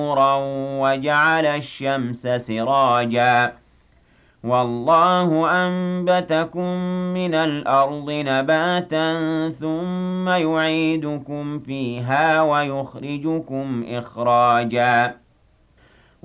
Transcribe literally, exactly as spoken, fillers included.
نورا وجعل الشمس سراجا والله أنبتكم من الأرض نباتا ثم يعيدكم فيها ويخرجكم إخراجا